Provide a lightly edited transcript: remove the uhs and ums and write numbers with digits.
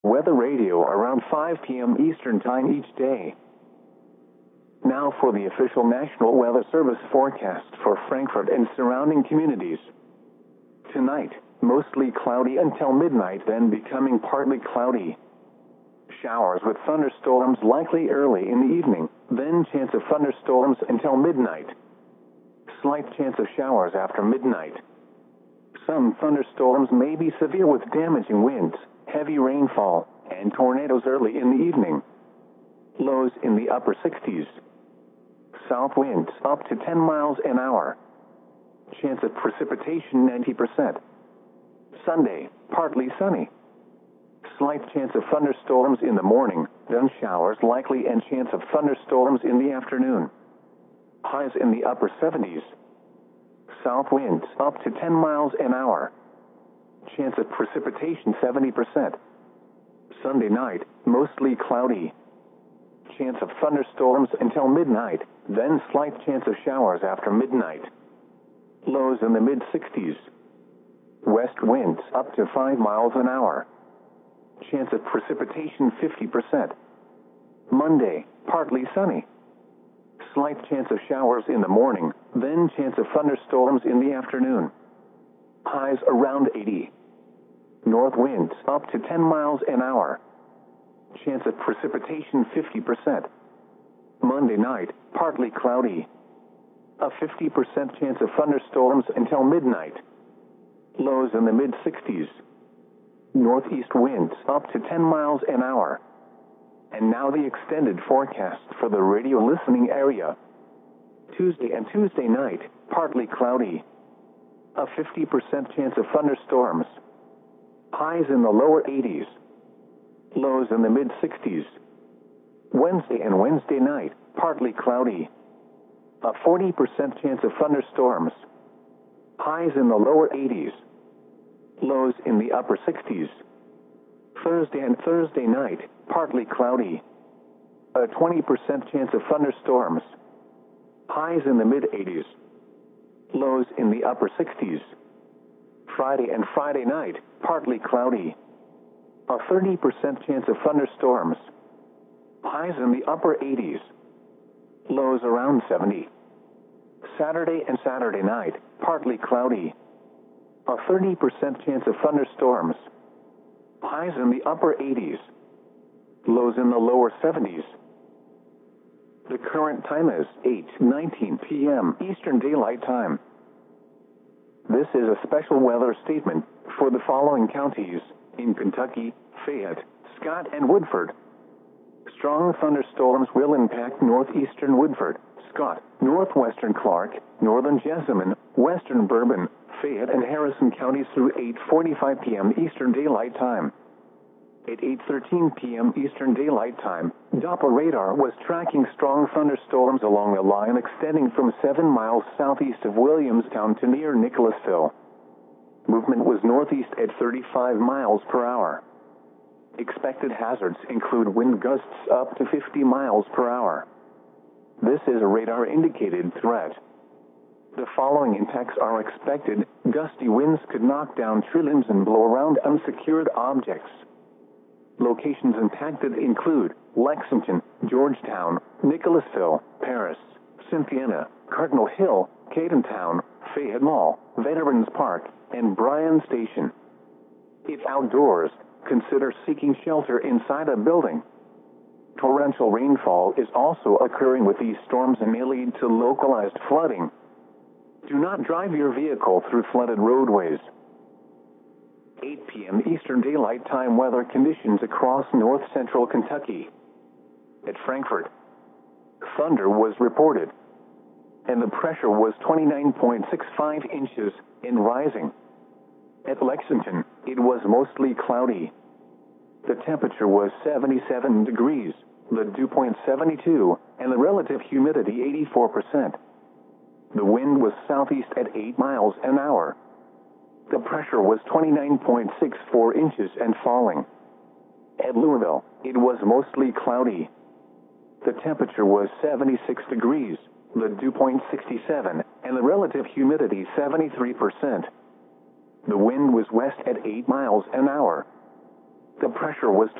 Weather radio around 5 p.m. Eastern Time each day. Now for the official National Weather Service forecast for Frankfurt and surrounding communities. Tonight, mostly cloudy until midnight, then becoming partly cloudy. Showers with thunderstorms likely early in the evening, then chance of thunderstorms until midnight. Slight chance of showers after midnight. Some thunderstorms may be severe with damaging winds, heavy rainfall, and tornadoes early in the evening. Lows in the upper 60s. South winds up to 10 miles an hour. Chance of precipitation 90%. Sunday, partly sunny. Slight chance of thunderstorms in the morning, then showers likely and chance of thunderstorms in the afternoon. Highs in the upper 70s. South winds up to 10 miles an hour. Chance of precipitation 70%. Sunday night, mostly cloudy. Chance of thunderstorms until midnight, then slight chance of showers after midnight. Lows in the mid-60s. West winds up to 5 miles an hour. Chance of precipitation 50%. Monday, partly sunny. Slight chance of showers in the morning, then chance of thunderstorms in the afternoon. Highs around 80. North winds up to 10 miles an hour. Chance of precipitation 50%. Monday night, partly cloudy. A 50% chance of thunderstorms until midnight. Lows in the mid-60s. Northeast winds up to 10 miles an hour. And now the extended forecast for the radio listening area. Tuesday and Tuesday night, partly cloudy. A 50% chance of thunderstorms. Highs in the lower 80s. Lows in the mid-60s. Wednesday and Wednesday night, partly cloudy. A 40% chance of thunderstorms. Highs in the lower 80s. Lows in the upper 60s. Thursday and Thursday night, partly cloudy. A 20% chance of thunderstorms. Highs in the mid-80s. Lows in the upper 60s. Friday and Friday night, partly cloudy. A 30% chance of thunderstorms. Highs in the upper 80s. Lows around 70. Saturday and Saturday night, partly cloudy. A 30% chance of thunderstorms. Highs in the upper 80s. Lows in the lower 70s. The current time is 8:19 p.m. Eastern Daylight Time. This is a special weather statement for the following counties in Kentucky: Fayette, Scott, and Woodford. Strong thunderstorms will impact northeastern Woodford, Scott, northwestern Clark, northern Jessamine, western Bourbon, Fayette, and Harrison counties through 8:45 p.m. Eastern Daylight Time. At 8:13 p.m. Eastern Daylight Time, Doppler radar was tracking strong thunderstorms along a line extending from 7 miles southeast of Williamstown to near Nicholasville. Movement was northeast at 35 miles per hour. Expected hazards include wind gusts up to 50 miles per hour. This is a radar-indicated threat. The following impacts are expected. Gusty winds could knock down tree limbs and blow around unsecured objects. Locations impacted include Lexington, Georgetown, Nicholasville, Paris, Cynthiana, Cardinal Hill, Cadentown, Fayette Mall, Veterans Park, and Bryan Station. If outdoors, consider seeking shelter inside a building. Torrential rainfall is also occurring with these storms and may lead to localized flooding. Do not drive your vehicle through flooded roadways. 8 p.m. Eastern Daylight Time weather conditions across north-central Kentucky. At Frankfurt, thunder was reported, and the pressure was 29.65 inches and rising. At Lexington, it was mostly cloudy. The temperature was 77 degrees, the dew point 72, and the relative humidity 84%. The wind was southeast at 8 miles an hour. The pressure was 29.64 inches and falling. At Louisville, it was mostly cloudy. The temperature was 76 degrees, the dew point 67, and the relative humidity 73%. The wind was west at 8 miles an hour. The pressure was